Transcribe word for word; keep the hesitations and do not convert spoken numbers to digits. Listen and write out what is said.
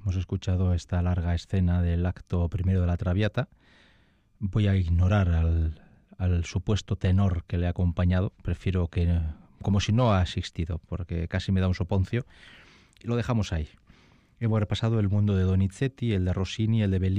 Hemos escuchado esta larga escena del acto primero de la Traviata. Voy a ignorar al, al supuesto tenor que le ha acompañado. Prefiero que, como si no ha asistido, porque casi me da un soponcio. Y lo dejamos ahí. Hemos repasado el mundo de Donizetti, el de Rossini, el de Bellini,